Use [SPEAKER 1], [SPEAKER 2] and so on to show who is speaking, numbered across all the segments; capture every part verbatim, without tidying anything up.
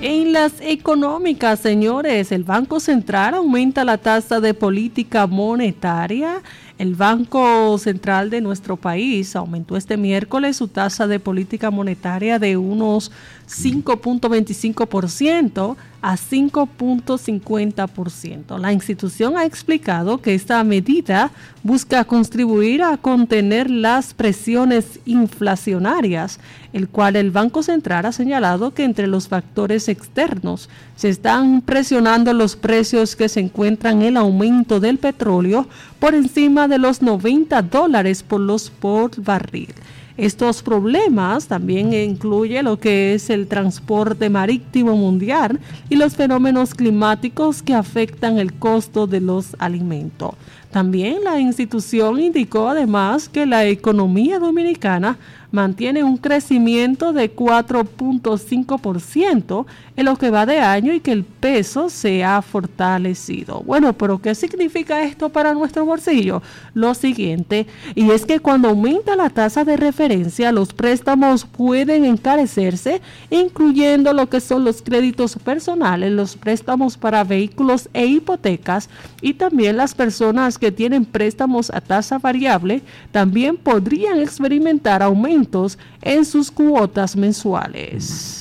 [SPEAKER 1] En las económicas, señores, el Banco Central aumenta la tasa de política monetaria. El Banco Central de nuestro país aumentó este miércoles su tasa de política monetaria de unos cinco punto veinticinco por ciento a cinco punto cincuenta por ciento. La institución ha explicado que esta medida busca contribuir a contener las presiones inflacionarias, el cual el Banco Central ha señalado que entre los factores externos se están presionando los precios que se encuentran en el aumento del petróleo por encima de los noventa dólares por los por barril. Estos problemas también incluyen lo que es el transporte marítimo mundial y los fenómenos climáticos que afectan el costo de los alimentos. También la institución indicó además que la economía dominicana mantiene un crecimiento de cuatro punto cinco por ciento en lo que va de año y que el peso se ha fortalecido. Bueno, pero ¿qué significa esto para nuestro bolsillo? Lo siguiente, y es que cuando aumenta la tasa de referencia, los préstamos pueden encarecerse, incluyendo lo que son los créditos personales, los préstamos para vehículos e hipotecas, y también las personas que tienen préstamos a tasa variable también podrían experimentar aumentos en sus cuotas mensuales.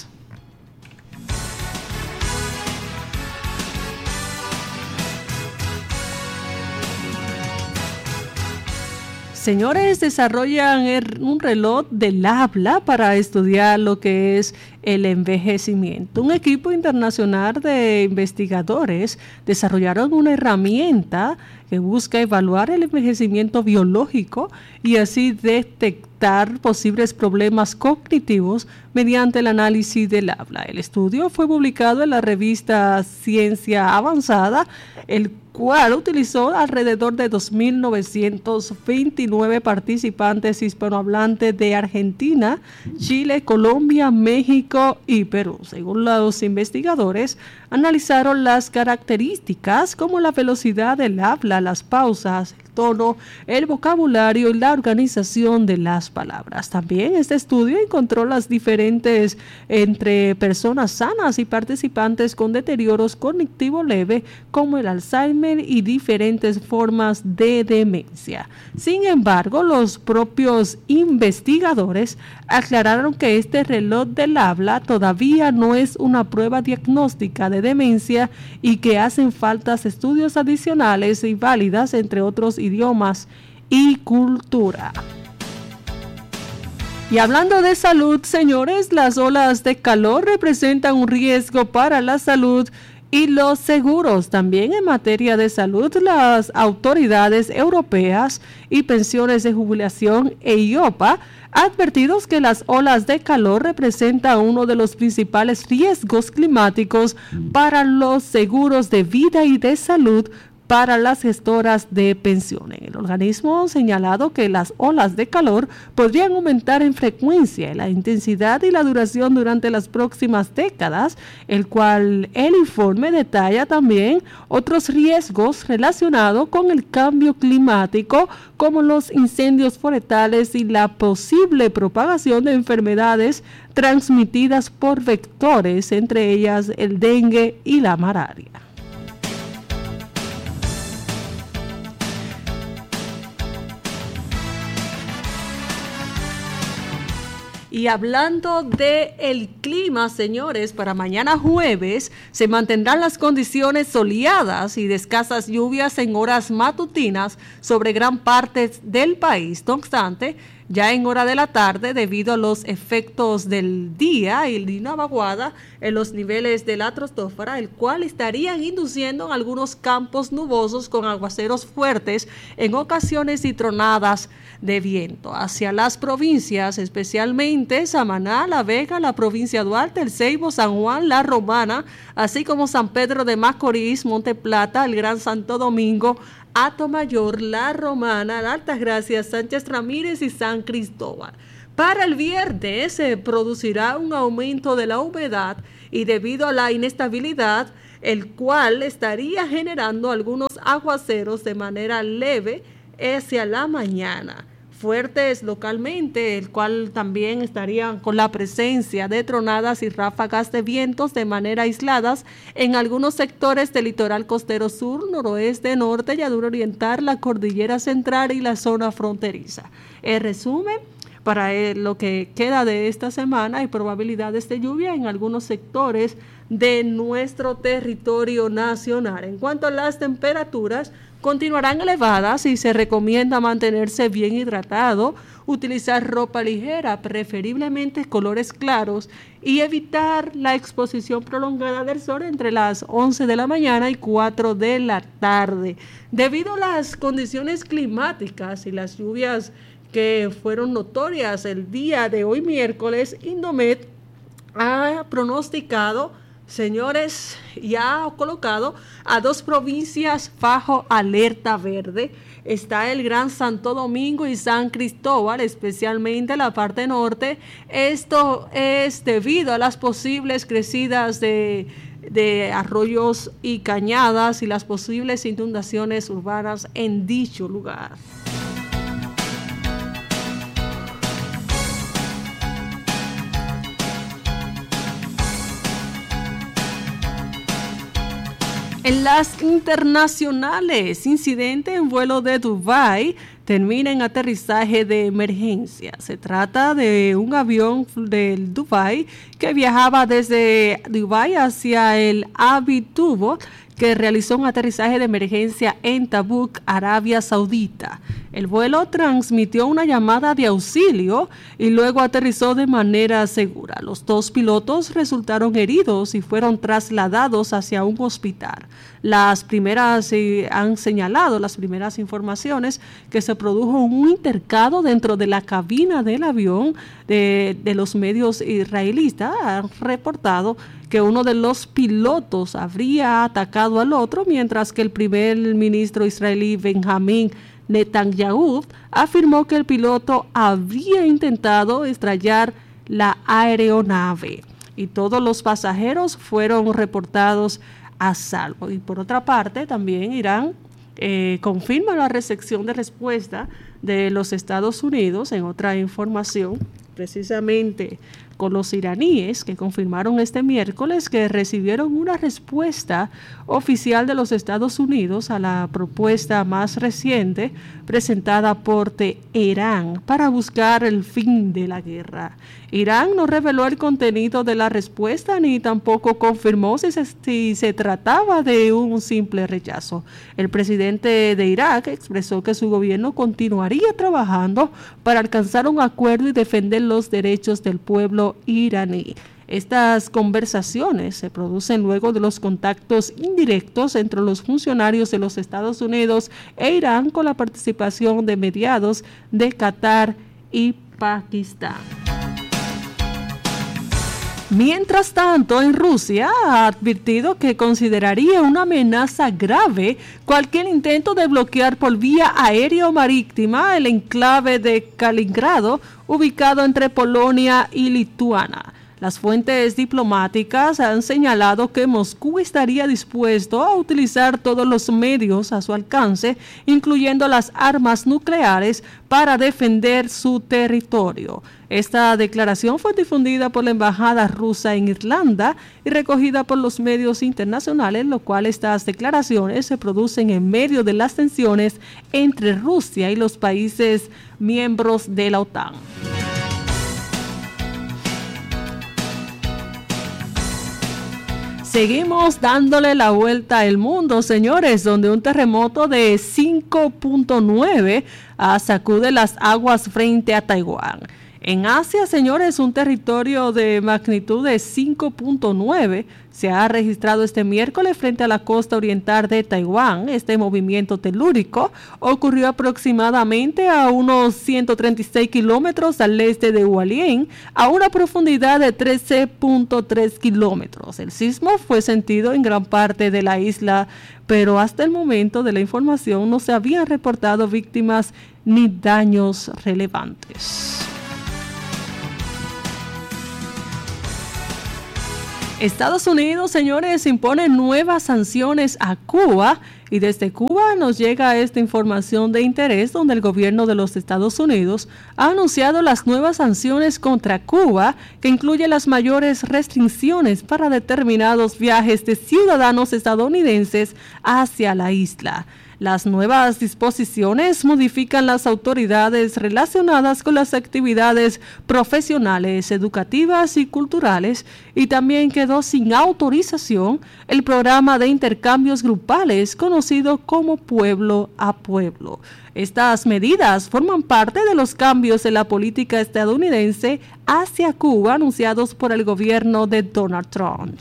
[SPEAKER 1] Señores, desarrollan un reloj del habla para estudiar lo que es el envejecimiento. Un equipo internacional de investigadores desarrollaron una herramienta que busca evaluar el envejecimiento biológico y así detectar posibles problemas cognitivos mediante el análisis del habla. El estudio fue publicado en la revista Ciencia Avanzada, el cual utilizó alrededor de dos mil novecientos veintinueve participantes hispanohablantes de Argentina, Chile, Colombia, México y Perú. Según los investigadores, analizaron las características como la velocidad del habla, las pausas, el tono, el vocabulario y la organización de las palabras. También este estudio encontró las diferentes entre personas sanas y participantes con deterioros cognitivos leves como el Alzheimer y diferentes formas de demencia. Sin embargo, los propios investigadores aclararon que este reloj del habla todavía no es una prueba diagnóstica de demencia y que hacen falta estudios adicionales y válidas entre otros idiomas y cultura. Y hablando de salud, señores, las olas de calor representan un riesgo para la salud y los seguros. También en materia de salud, las autoridades europeas y pensiones de jubilación e I O P A advertidos que las olas de calor representan uno de los principales riesgos climáticos para los seguros de vida y de salud para las gestoras de pensiones. El organismo ha señalado que las olas de calor podrían aumentar en frecuencia, la intensidad y la duración durante las próximas décadas, el cual el informe detalla también otros riesgos relacionados con el cambio climático, como los incendios forestales y la posible propagación de enfermedades transmitidas por vectores, entre ellas el dengue y la malaria. Y hablando de el clima, señores, para mañana jueves se mantendrán las condiciones soleadas y de escasas lluvias en horas matutinas sobre gran parte del país. No obstante, ya en hora de la tarde, debido a los efectos del día y una vaguada en los niveles de la troposfera, el cual estarían induciendo en algunos campos nubosos con aguaceros fuertes en ocasiones y tronadas de viento hacia las provincias, especialmente Samaná, La Vega, la provincia de Duarte, El Ceibo, San Juan, La Romana, así como San Pedro de Macorís, Monte Plata, el Gran Santo Domingo, Atomayor, La Romana, La Altagracia, Sánchez Ramírez y San Cristóbal. Para el viernes se producirá un aumento de la humedad y debido a la inestabilidad, el cual estaría generando algunos aguaceros de manera leve hacia la mañana. fuertes localmente, el cual también estarían con la presencia de tronadas y ráfagas de vientos de manera aisladas en algunos sectores del litoral costero sur, noroeste, norte, llanura oriental, la cordillera central y la zona fronteriza. En resumen, para lo que queda de esta semana hay probabilidades de lluvia en algunos sectores de nuestro territorio nacional. En cuanto a las temperaturas, continuarán elevadas y se recomienda mantenerse bien hidratado, utilizar ropa ligera, preferiblemente colores claros, y evitar la exposición prolongada del sol entre las once de la mañana y cuatro de la tarde. Debido a las condiciones climáticas y las lluvias que fueron notorias el día de hoy miércoles, Indomet ha pronosticado, señores, y ha colocado a dos provincias bajo alerta verde. Está el Gran Santo Domingo y San Cristóbal, especialmente la parte norte. Esto es debido a las posibles crecidas de, de arroyos y cañadas y las posibles inundaciones urbanas en dicho lugar. En las internacionales, incidente en vuelo de Dubái termina en aterrizaje de emergencia. Se trata de un avión del Dubái que viajaba desde Dubái hacia el Abitubo, que realizó un aterrizaje de emergencia en Tabuk, Arabia Saudita. El vuelo transmitió una llamada de auxilio y luego aterrizó de manera segura. Los dos pilotos resultaron heridos y fueron trasladados hacia un hospital. Las primeras eh, han señalado, las primeras informaciones, que se produjo un intercambio dentro de la cabina del avión de, de los medios israelitas. Han reportado que uno de los pilotos habría atacado al otro, mientras que el primer ministro israelí Benjamín Netanyahu afirmó que el piloto habría intentado estrellar la aeronave y todos los pasajeros fueron reportados a salvo. Y por otra parte, también Irán eh, confirma la recepción de respuesta de los Estados Unidos en otra información, precisamente con los iraníes, que confirmaron este miércoles que recibieron una respuesta oficial de los Estados Unidos a la propuesta más reciente presentada por Teherán para buscar el fin de la guerra. Irán no reveló el contenido de la respuesta ni tampoco confirmó si se, si se trataba de un simple rechazo. El presidente de Irak expresó que su gobierno continuaría trabajando para alcanzar un acuerdo y defender los derechos del pueblo iraní. Estas conversaciones se producen luego de los contactos indirectos entre los funcionarios de los Estados Unidos e Irán con la participación de mediados de Qatar y Pakistán. Mientras tanto, en Rusia ha advertido que consideraría una amenaza grave cualquier intento de bloquear por vía aérea o marítima el enclave de Kaliningrado, ubicado entre Polonia y Lituania. Las fuentes diplomáticas han señalado que Moscú estaría dispuesto a utilizar todos los medios a su alcance, incluyendo las armas nucleares, para defender su territorio. Esta declaración fue difundida por la embajada rusa en Irlanda y recogida por los medios internacionales, lo cual estas declaraciones se producen en medio de las tensiones entre Rusia y los países miembros de la OTAN. Seguimos dándole la vuelta al mundo, señores, donde un terremoto de cinco punto nueve uh, sacude las aguas frente a Taiwán. En Asia, señores, un territorio de magnitud de cinco punto nueve se ha registrado este miércoles frente a la costa oriental de Taiwán. Este movimiento telúrico ocurrió aproximadamente a unos ciento treinta y seis kilómetros al este de Hualien, a una profundidad de trece punto tres kilómetros. El sismo fue sentido en gran parte de la isla, pero hasta el momento de la información no se habían reportado víctimas ni daños relevantes. Estados Unidos, señores, impone nuevas sanciones a Cuba y desde Cuba nos llega esta información de interés donde el gobierno de los Estados Unidos ha anunciado las nuevas sanciones contra Cuba que incluye las mayores restricciones para determinados viajes de ciudadanos estadounidenses hacia la isla. Las nuevas disposiciones modifican las autoridades relacionadas con las actividades profesionales, educativas y culturales y también quedó sin autorización el programa de intercambios grupales conocido como Pueblo a Pueblo. Estas medidas forman parte de los cambios en la política estadounidense hacia Cuba anunciados por el gobierno de Donald Trump.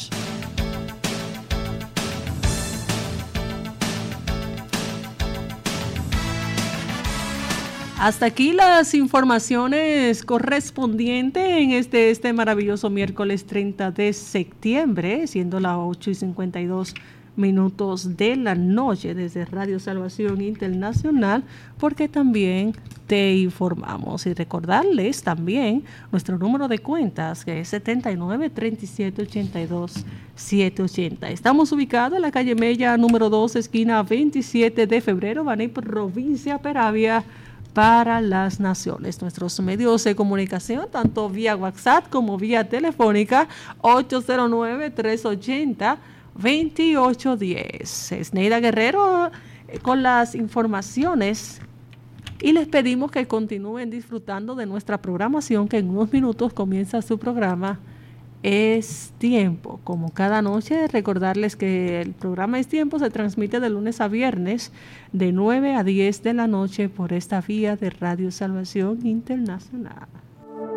[SPEAKER 1] Hasta aquí las informaciones correspondientes en este, este maravilloso miércoles treinta de septiembre, siendo las ocho y cincuenta y dos minutos de la noche desde Radio Salvación Internacional, porque también te informamos y recordarles también nuestro número de cuentas que es setenta y nueve, treinta y siete, ochenta y dos, setecientos ochenta. Estamos ubicados en la calle Mella número dos, esquina veintisiete de febrero, Baní, provincia Peravia, para las naciones. Nuestros medios de comunicación, tanto vía WhatsApp como vía telefónica, ocho cero nueve, tres ochenta, veintiocho diez. Esneida Guerrero eh, con las informaciones y les pedimos que continúen disfrutando de nuestra programación, que en unos minutos comienza su programa Es Tiempo. Como cada noche, recordarles que el programa Es Tiempo se transmite de lunes a viernes de nueve a diez de la noche por esta vía de Radio Salvación Internacional.